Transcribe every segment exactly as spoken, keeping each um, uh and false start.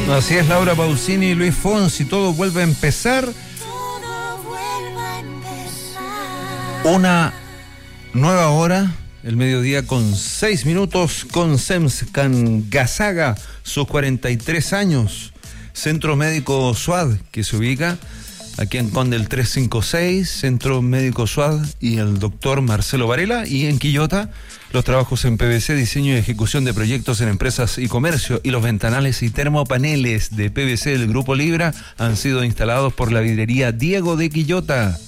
Así es, Laura Pausini y Luis Fonsi, todo vuelve a empezar. Una nueva hora, el mediodía con seis minutos, con Sems Kangasaga, sus cuarenta y tres años. Centro Médico SUAD, que se ubica aquí en Conde el trescientos cincuenta y seis, Centro Médico SUAD y el doctor Marcelo Varela. Y en Quillota, los trabajos en P V C, diseño y ejecución de proyectos en empresas y comercio, y los ventanales y termopaneles de P V C del Grupo Libra han sido instalados por la vidrería Diego de Quillota.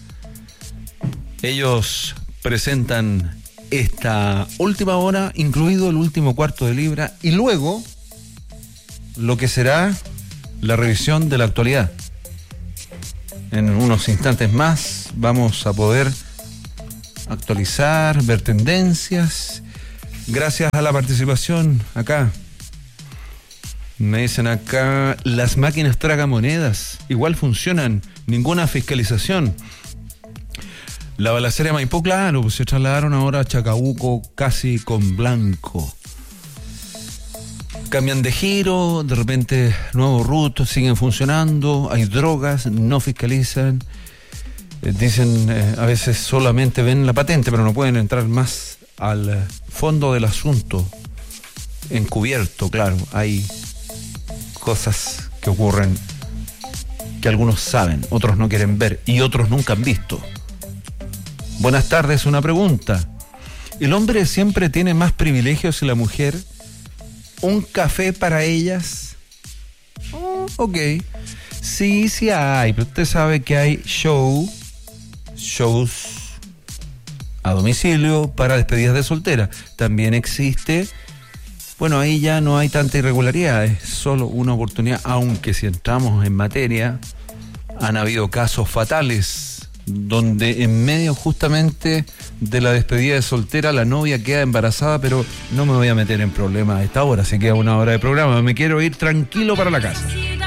Ellos presentan esta última hora, incluido el último cuarto de libra, y luego lo que será la revisión de la actualidad. En unos instantes más vamos a poder actualizar, ver tendencias, gracias a la participación acá. Me dicen acá, las máquinas tragamonedas igual funcionan, ninguna fiscalización. La balacera de Maipú, claro, pues se trasladaron ahora a Chacabuco casi con blanco. Cambian de giro, de repente nuevos rutos siguen funcionando, hay drogas, no fiscalizan. Eh, dicen, eh, a veces solamente ven la patente, pero no pueden entrar más al fondo del asunto. Encubierto, claro, hay cosas que ocurren que algunos saben, otros no quieren ver y otros nunca han visto. Buenas tardes, una pregunta. ¿El hombre siempre tiene más privilegios que la mujer? ¿Un café para ellas? Oh, ok. Sí, sí hay, pero usted sabe que hay show, shows a domicilio para despedidas de soltera. También existe, bueno, ahí ya no hay tanta irregularidad, es solo una oportunidad, aunque si entramos en materia, han habido casos fatales donde en medio justamente de la despedida de soltera la novia queda embarazada, pero no me voy a meter en problemas a esta hora, se queda una hora de programa, me quiero ir tranquilo para la casa.